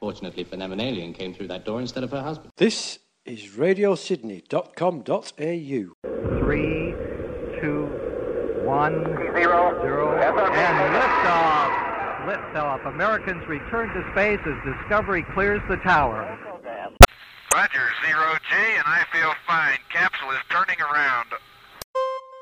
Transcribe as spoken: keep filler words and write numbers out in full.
Fortunately for them, an alien came through that door instead of her husband. This is radio sydney dot com dot a u. Three, two, one, zero, zero, and liftoff. Liftoff. Americans return to space as Discovery clears the tower. Roger, zero G, and I feel fine. Capsule is turning around.